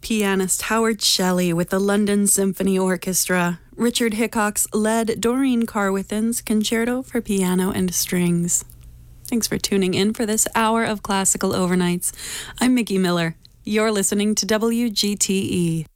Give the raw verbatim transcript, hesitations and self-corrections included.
pianist Howard Shelley with the London Symphony Orchestra. Richard Hickox led Doreen Carwithen's Concerto for Piano and Strings. Thanks for tuning in for this hour of Classical Overnights. I'm Mickey Miller. You're listening to W G T E.